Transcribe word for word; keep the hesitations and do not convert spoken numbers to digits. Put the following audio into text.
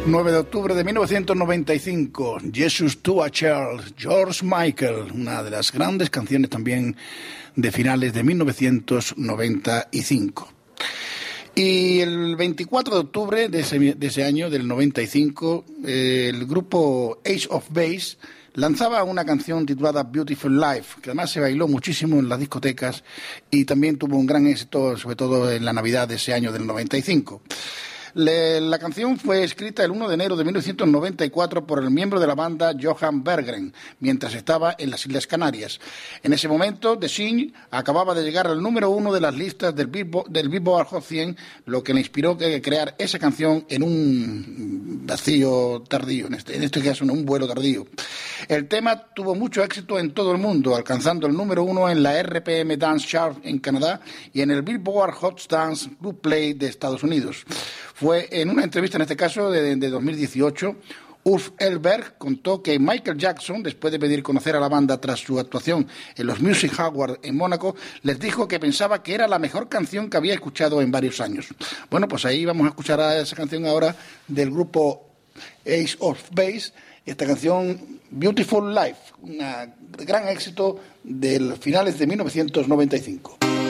nueve de octubre de mil novecientos noventa y cinco, Jesus to a Child, George Michael, una de las grandes canciones también de finales de mil novecientos noventa y cinco. Y el veinticuatro de octubre de ese, de ese año, del noventa y cinco, eh, el grupo Ace of Base lanzaba una canción titulada Beautiful Life, que además se bailó muchísimo en las discotecas y también tuvo un gran éxito, sobre todo en la Navidad de ese año del noventa y cinco. Le, la canción fue escrita el uno de enero de mil novecientos noventa y cuatro por el miembro de la banda Johan Berggren, mientras estaba en las Islas Canarias. En ese momento, The Sing acababa de llegar al número uno de las listas del Billboard, del Billboard Hot cien, lo que le inspiró a crear esa canción en un vacío tardío, en este, en este caso en un vuelo tardío. El tema tuvo mucho éxito en todo el mundo, alcanzando el número uno en la R P M Dance Chart en Canadá y en el Billboard Hot Dance Club Play de Estados Unidos. Fue en una entrevista, en este caso, de, de dos mil dieciocho, Ulf Elberg contó que Michael Jackson, después de pedir conocer a la banda tras su actuación en los Music Awards en Mónaco, les dijo que pensaba que era la mejor canción que había escuchado en varios años. Bueno, pues ahí vamos a escuchar a esa canción ahora del grupo Ace of Base, esta canción Beautiful Life, un gran éxito de finales de mil novecientos noventa y cinco.